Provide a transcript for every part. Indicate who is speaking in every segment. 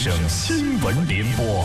Speaker 1: 省新闻联播。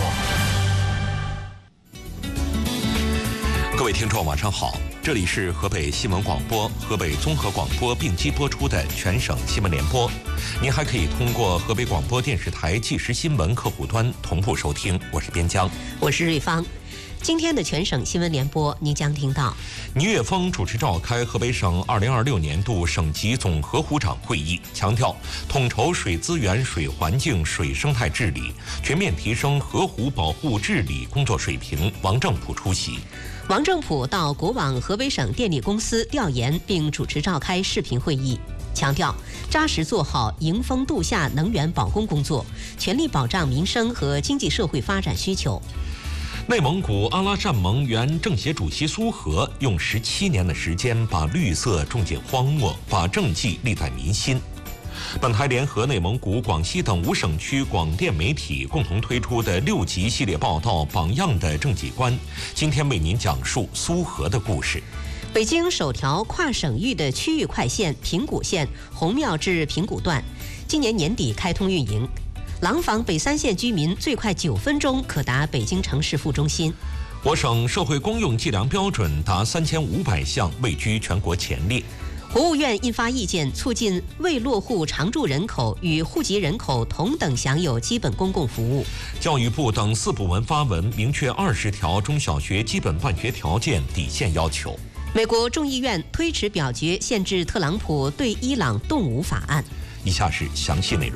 Speaker 2: 各位听众，晚上好，这里是河北新闻广播、河北综合广播并机播出的全省新闻联播。您还可以通过河北广播电视台即时新闻客户端同步收听。我是边疆，
Speaker 3: 我是瑞芳。今天的全省新闻联播，您将听到
Speaker 2: 倪岳峰主持召开河北省2026年度省级总河湖长会议，强调统筹水资源、水环境、水生态治理，全面提升河湖保护治理工作水平。王正普出席。
Speaker 3: 王正普到国网河北省电力公司调研并主持召开视频会议，强调扎实做好迎峰度夏能源保供工作，全力保障民生和经济社会发展需求。
Speaker 2: 内蒙古阿拉善盟原政协主席苏荷用17年的时间把绿色种进荒漠，把政绩立在民心。本台联合内蒙古、广西等5省区广电媒体共同推出的6集系列报道《榜样的政绩观》，今天为您讲述苏荷的故事。
Speaker 3: 北京首条跨省域的区域快线平谷线红庙至平谷段，今年年底开通运营。廊坊北3县居民最快9分钟可达北京城市副中心。
Speaker 2: 我省社会公用计量标准达3500项，位居全国前列。
Speaker 3: 国务院印发意见，促进未落户常住人口与户籍人口同等享有基本公共服务。
Speaker 2: 教育部等4部门发文，明确20条中小学基本办学条件底线要求。
Speaker 3: 美国众议院推迟表决限制特朗普对伊朗动武法案。
Speaker 2: 以下是详细内容。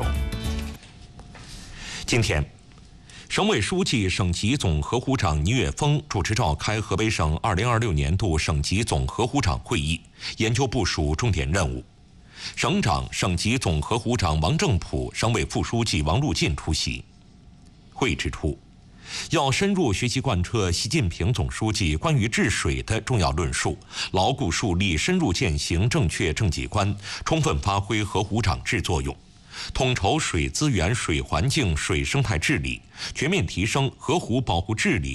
Speaker 2: 今天，省委书记、省级总河湖长倪岳峰主持召开河北省2026年度省级总河湖长会议，研究部署重点任务。省长、省级总河湖长王正普、省委副书记王路进出席。会议指出，要深入学习贯彻习近平总书记关于治水的重要论述，牢固树立深入践行正确政绩观，充分发挥河湖长治作用。统筹水资源、水环境、水生态治理，全面提升河湖保护治理